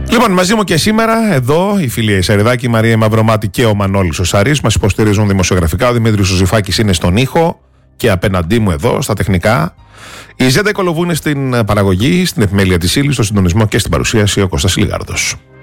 Λοιπόν, μαζί μου και σήμερα εδώ η φίλη Ισαριδάκη, η Μαρία Μαυρομάτη και ο Μανώλης ο Σαρής μας υποστηρίζουν δημοσιογραφικά. Ο Δημήτρης ο Ζηφάκης είναι στον ήχο και απέναντί μου εδώ στα τεχνικά. Η Ζέντα Κολοβού είναι στην παραγωγή, στην επιμέλεια της ύλης, στο συντονισμό και στην παρουσίαση ο Κώστας Λιγάρδος.